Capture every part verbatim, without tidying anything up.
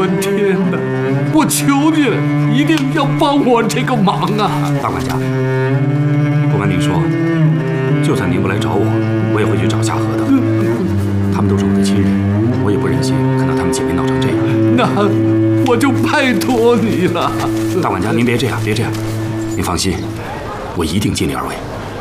我天哪！我求你了，一定要帮我这个忙啊！ 大管家，不瞒您说，就算您不来找我，我也会去找夏荷的。他们都是我的亲人，我也不忍心看到他们姐妹闹成这样。 那我就拜托你了。 大管家，您别这样，别这样，您放心，我一定尽力而为。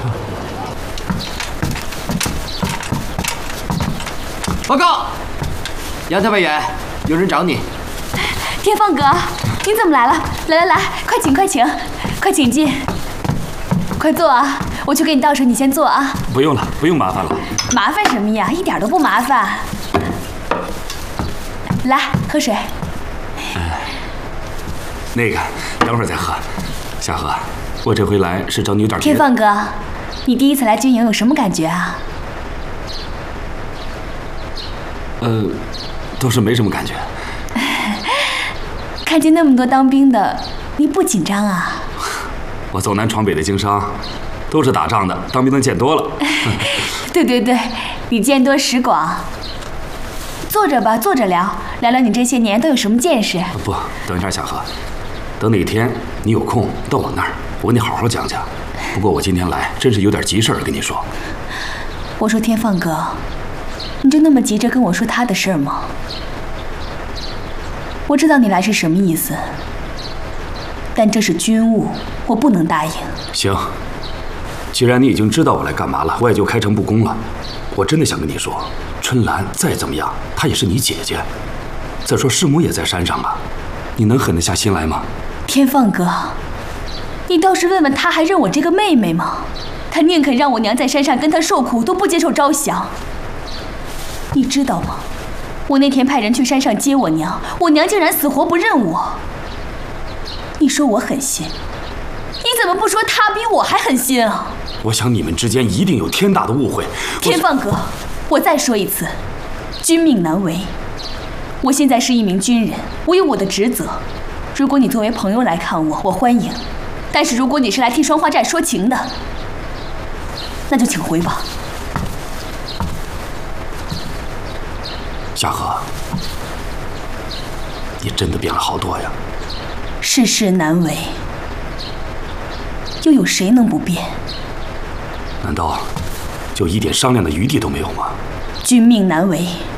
报告，杨特派员，有人找你。 天放阁，你怎么来了？来来来，快请快请，快请进，快坐啊！我去给你倒水，你先坐啊。 不用了，不用麻烦了。 麻烦什么呀？一点都不麻烦。来，喝水。 哎，那个，等会儿再喝。夏荷，我这回来是找你有点别的。 天放阁，你第一次来军营有什么感觉啊？ 呃，倒是没什么感觉。 看见那么多当兵的，你不紧张啊？ 我走南闯北的经商，都是打仗的，当兵的见多了。 对对对，你见多识广。坐着吧，坐着聊，聊聊你这些年都有什么见识。 不，等一下，夏荷，等哪天你有空到我那儿，我跟你好好讲讲。不过我今天来真是有点急事儿跟你说。 我说天放哥，你就那么急着跟我说他的事儿吗？我知道你来是什么意思，但这是军务，我不能答应。 行，既然你已经知道我来干嘛了，我也就开诚布公了。我真的想跟你说，春兰再怎么样，她也是你姐姐。再说师母也在山上啊，你能狠得下心来吗？ 天放哥，你倒是问问她，还认我这个妹妹吗？她宁肯让我娘在山上跟她受苦，都不接受招降。你知道吗？我那天派人去山上接我娘，我娘竟然死活不认我。你说我狠心，你怎么不说她比我还狠心啊？ 我想你们之间一定有天大的误会。 天放哥，我再说一次，君命难违。我现在是一名军人，我有我的职责。如果你作为朋友来看我，我欢迎；但是如果你是来替双花寨说情的，那就请回吧。 夏荷，你真的变了好多呀。 世事难违，又有谁能不变？ 难道就一点商量的余地都没有吗？ 君命难违。